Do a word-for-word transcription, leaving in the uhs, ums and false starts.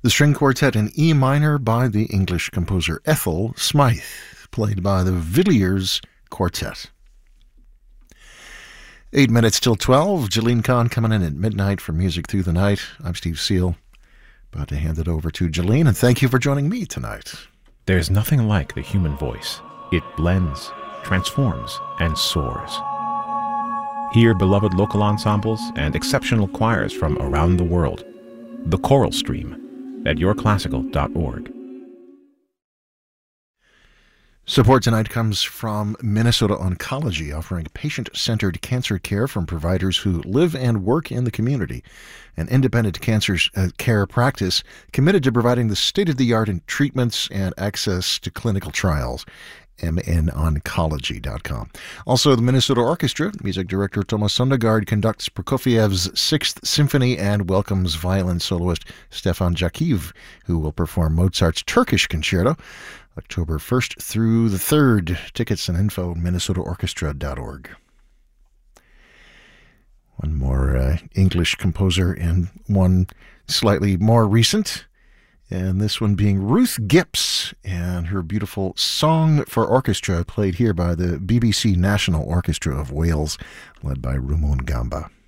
The string quartet in E minor by the English composer Ethel Smythe, played by the Villiers Quartet. Eight minutes till twelve. Jalene Kahn coming in at midnight for Music Through the Night. I'm Steve Seal. About to hand it over to Jalene, and thank you for joining me tonight. There's nothing like the human voice. It blends, transforms, and soars. Hear beloved local ensembles and exceptional choirs from around the world. The Choral Stream at your classical dot org. Support tonight comes from Minnesota Oncology, offering patient-centered cancer care from providers who live and work in the community. An independent cancer uh, care practice committed to providing the state-of-the-art in treatments and access to clinical trials. m n oncology dot com. Also, the Minnesota Orchestra, music director Tomas Sondergaard conducts Prokofiev's Sixth Symphony and welcomes violin soloist Stefan Jakiv, who will perform Mozart's Turkish Concerto October first through the third. Tickets and info, minnesota orchestra dot org. One more uh, English composer and one slightly more recent. And this one being Ruth Gipps and her beautiful Song for Orchestra, played here by the B B C National Orchestra of Wales, led by Ramon Gamba.